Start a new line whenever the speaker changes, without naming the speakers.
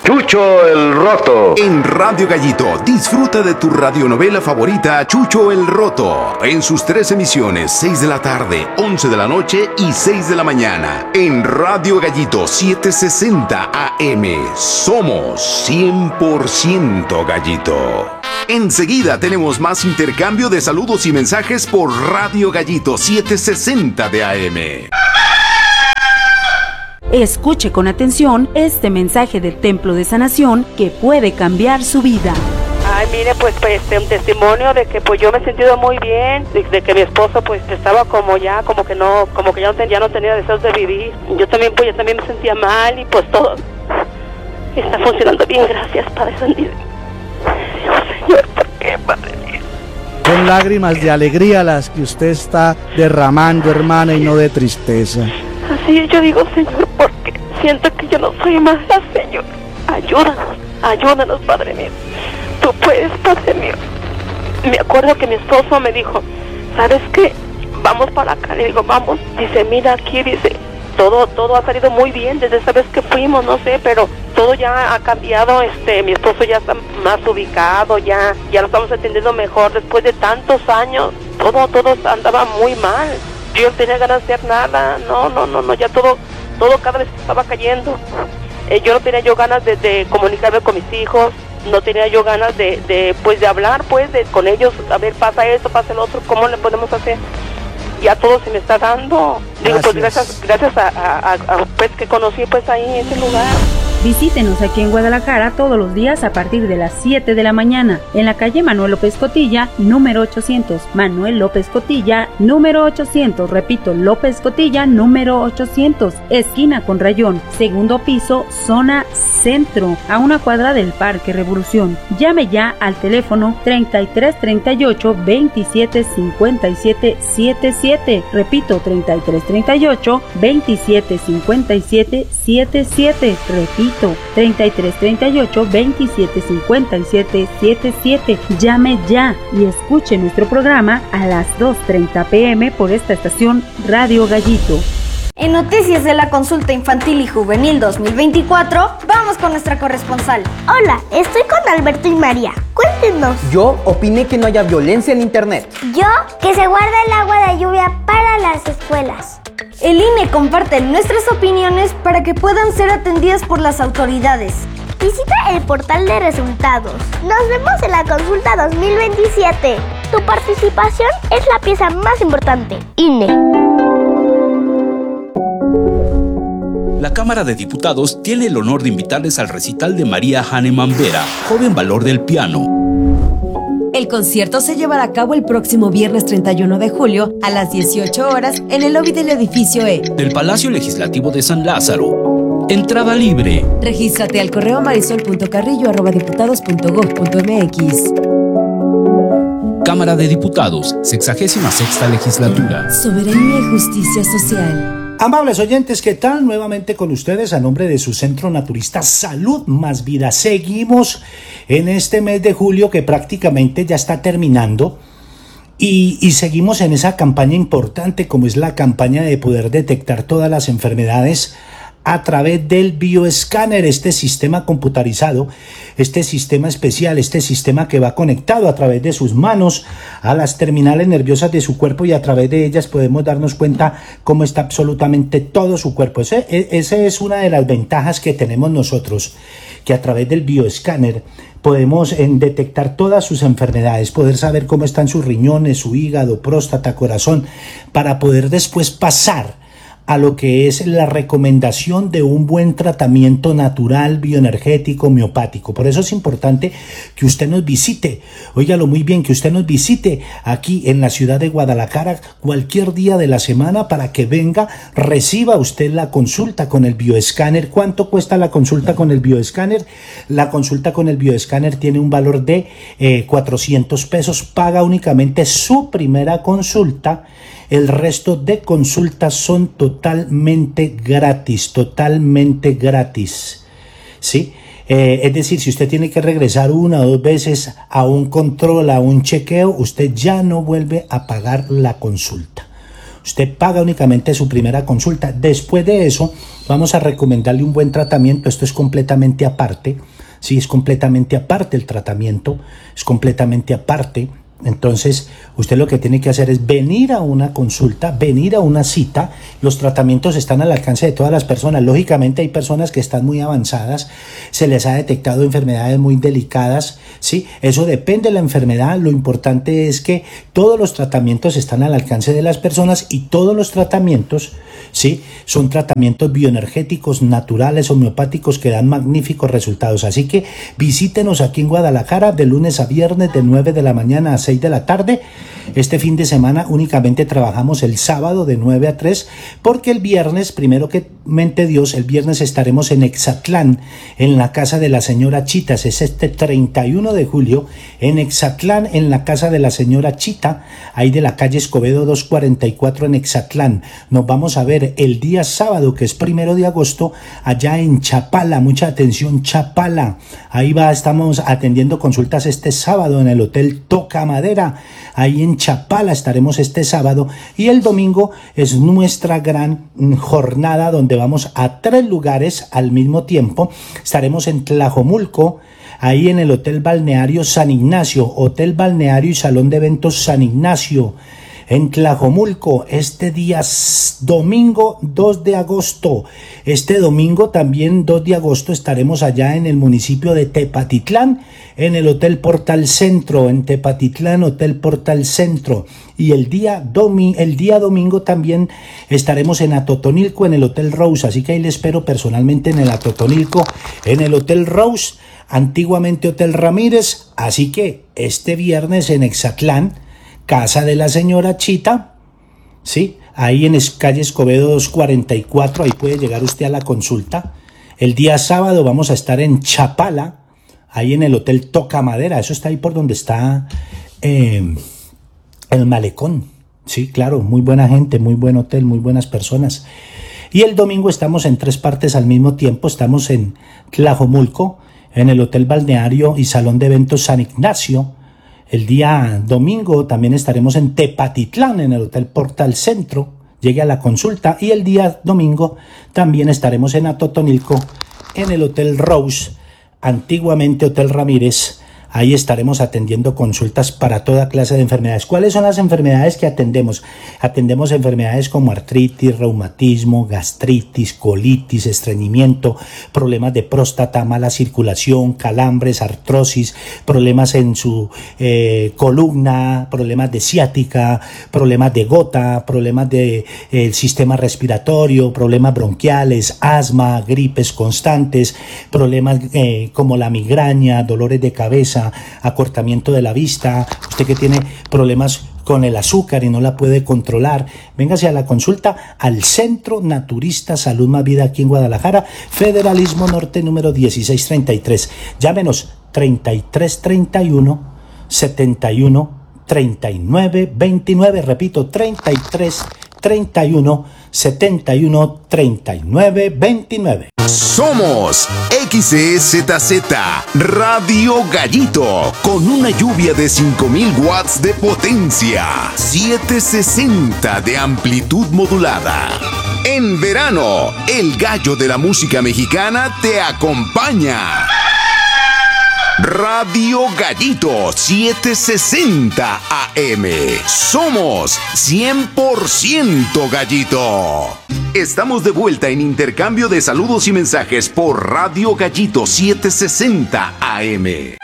Chucho el Roto.
En Radio Gallito, disfruta de tu radionovela favorita, Chucho el Roto, en sus 3 emisiones, 6 de la tarde, 11 de la noche y 6 de la mañana. En Radio Gallito 760 AM, somos 100% Gallito. Enseguida tenemos más intercambio de saludos y mensajes por Radio Gallito 760 de AM.
Escuche con atención este mensaje del Templo de Sanación que puede cambiar su vida.
Ay, mire, pues un testimonio de que pues yo me he sentido muy bien, de que mi esposo pues estaba como que ya no tenía deseos de vivir. Yo también me sentía mal y pues todo está funcionando bien, gracias, Padre Santísimo. Dios, Señor, ¿por qué, Padre mío?
Son lágrimas de alegría las que usted está derramando, hermana, y no de tristeza.
Así yo digo, Señor, porque siento que yo no soy mala, Señor. Ayúdanos, Padre mío. Tú puedes, Padre mío. Me acuerdo que mi esposo me dijo, ¿sabes qué? Vamos para acá. Le digo, vamos. Dice, mira aquí, dice, todo ha salido muy bien desde esa vez que fuimos, no sé, pero todo ya ha cambiado. Mi esposo ya está más ubicado, ya lo estamos entendiendo mejor. Después de tantos años, todo andaba muy mal. Yo no tenía ganas de hacer nada, no, ya todo cada vez estaba cayendo. Yo no tenía ganas de comunicarme con mis hijos, no tenía yo ganas de hablar, con ellos, a ver, pasa esto, pasa el otro, ¿cómo le podemos hacer? Ya todo se me está dando. Digo, pues gracias a pues que conocí pues ahí en ese lugar.
Visítenos aquí en Guadalajara todos los días a partir de las 7 de la mañana, en la calle Manuel López Cotilla, número 800. Manuel López Cotilla, número 800. Repito, López Cotilla, número 800. Esquina con Rayón, segundo piso, zona centro, a una cuadra del Parque Revolución. Llame ya al teléfono 3338 27 57 77. Repito, 3338 27 57 77. Repito, 3338 27 57 77. Llame ya y escuche nuestro programa a las 2:30 p.m. por esta estación Radio Gallito.
En Noticias de la Consulta Infantil y Juvenil 2024, vamos con nuestra corresponsal.
Hola, estoy con Alberto y María. Cuéntenos.
Yo opiné que no haya violencia en internet.
Yo, que se guarda el agua de lluvia para las escuelas.
El INE comparte nuestras opiniones para que puedan ser atendidas por las autoridades.
Visita el portal de resultados. Nos vemos en la consulta 2027. Tu participación es la pieza más importante. INE.
La Cámara de Diputados tiene el honor de invitarles al recital de María Hahnemann Vera, joven valor del piano.
El concierto se llevará a cabo el próximo viernes 31 de julio a las 18 horas en el lobby del edificio E
del Palacio Legislativo de San Lázaro. Entrada libre.
Regístrate al correo marisol.carrillo@diputados.gov.mx.
Cámara de Diputados, 66ª Legislatura.
Soberanía y justicia social.
Amables oyentes, ¿qué tal? Nuevamente con ustedes a nombre de su Centro Naturista Salud Más Vida. Seguimos en este mes de julio que prácticamente ya está terminando y seguimos en esa campaña importante como es la campaña de poder detectar todas las enfermedades a través del bioescáner, este sistema computarizado, este sistema especial, este sistema que va conectado a través de sus manos a las terminales nerviosas de su cuerpo y a través de ellas podemos darnos cuenta cómo está absolutamente todo su cuerpo. Esa es una de las ventajas que tenemos nosotros, que a través del bioescáner podemos detectar todas sus enfermedades, poder saber cómo están sus riñones, su hígado, próstata, corazón, para poder después pasar a lo que es la recomendación de un buen tratamiento natural, bioenergético, homeopático. Por eso es importante que usted nos visite, óigalo muy bien, que usted nos visite aquí en la ciudad de Guadalajara cualquier día de la semana para que venga, reciba usted la consulta con el bioescáner. ¿Cuánto cuesta la consulta con el bioescáner? La consulta con el bioescáner tiene un valor de 400 pesos, paga únicamente su primera consulta. El resto de consultas son totalmente gratis, ¿sí? Es decir, si usted tiene que regresar 1 o 2 veces a un control, a un chequeo, usted ya no vuelve a pagar la consulta. Usted paga únicamente su primera consulta. Después de eso, vamos a recomendarle un buen tratamiento. Esto es completamente aparte. Sí, es completamente aparte el tratamiento. Es completamente aparte. Entonces, usted lo que tiene que hacer es venir a una consulta, venir a una cita. Los tratamientos están al alcance de todas las personas. Lógicamente hay personas que están muy avanzadas, se les ha detectado enfermedades muy delicadas, ¿sí? Eso depende de la enfermedad. Lo importante es que todos los tratamientos están al alcance de las personas y todos los tratamientos, ¿sí?, son tratamientos bioenergéticos, naturales, homeopáticos, que dan magníficos resultados. Así que visítenos aquí en Guadalajara de lunes a viernes de 9 de la mañana a 6 de la tarde. Este fin de semana únicamente trabajamos el sábado de 9 a 3, porque el viernes, primero que mente Dios, el viernes estaremos en Exatlán, en la casa de la señora Chitas. Es este 31 de julio en Exatlán, en la casa de la señora Chita, ahí de la calle Escobedo 244 en Exatlán. Nos vamos a ver el día sábado, que es 1 de agosto, allá en Chapala. Mucha atención, Chapala. Ahí estamos atendiendo consultas este sábado en el Hotel Toca Madera. Ahí en Chapala estaremos este sábado, y el domingo es nuestra gran jornada donde vamos a 3 lugares al mismo tiempo. Estaremos en Tlajomulco, ahí en el Hotel Balneario San Ignacio, Hotel Balneario y Salón de Eventos San Ignacio, en Tlajomulco, este día domingo 2 de agosto. Este domingo también 2 de agosto estaremos allá en el municipio de Tepatitlán, en el Hotel Portal Centro, en Tepatitlán, Hotel Portal Centro. Y el día domingo también estaremos en Atotonilco, en el Hotel Rose. Así que ahí les espero personalmente en el Atotonilco, en el Hotel Rose, antiguamente Hotel Ramírez. Así que este viernes en Exatlán, casa de la señora Chita, ¿sí?, ahí en calle Escobedo 244, ahí puede llegar usted a la consulta. El día sábado vamos a estar en Chapala, ahí en el Hotel Toca Madera. Eso está ahí por donde está el malecón. Sí, claro, muy buena gente, muy buen hotel, muy buenas personas. Y el domingo estamos en 3 partes al mismo tiempo. Estamos en Tlajomulco, en el Hotel Balneario y Salón de Eventos San Ignacio. El día domingo también estaremos en Tepatitlán, en el Hotel Portal Centro. Llegue a la consulta. Y el día domingo también estaremos en Atotonilco, en el Hotel Rose, antiguamente Hotel Ramírez. Ahí estaremos atendiendo consultas para toda clase de enfermedades. ¿Cuáles son las enfermedades que atendemos? Atendemos enfermedades como artritis, reumatismo, gastritis, colitis, estreñimiento, problemas de próstata, mala circulación, calambres, artrosis, problemas en su columna, problemas de ciática, problemas de gota, problemas del sistema respiratorio, problemas bronquiales, asma, gripes constantes, problemas como la migraña, dolores de cabeza, acortamiento de la vista. Usted que tiene problemas con el azúcar y no la puede controlar, véngase a la consulta al Centro Naturista Salud Más Vida aquí en Guadalajara, Federalismo Norte número 1633. Llámenos 3331 71 39 29, repito, 3331 71 39 29.
Somos XEZZ Radio Gallito, con una lluvia de 5000 watts de potencia, 760 de amplitud modulada. En verano, el gallo de la música mexicana te acompaña. Radio Gallito 760 AM. Somos 100% Gallito. Estamos de vuelta en intercambio de saludos y mensajes por Radio Gallito 760 AM.